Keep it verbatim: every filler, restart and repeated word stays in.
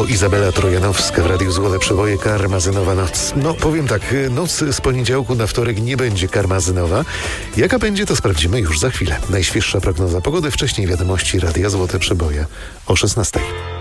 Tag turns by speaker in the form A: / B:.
A: Izabela Trojanowska w Radiu Złote Przeboje. Karmazynowa noc. No powiem tak, noc z poniedziałku na wtorek nie będzie karmazynowa. Jaka będzie, to sprawdzimy już za chwilę. Najświeższa prognoza pogody, wcześniej wiadomości Radia Złote Przeboje o szesnastej.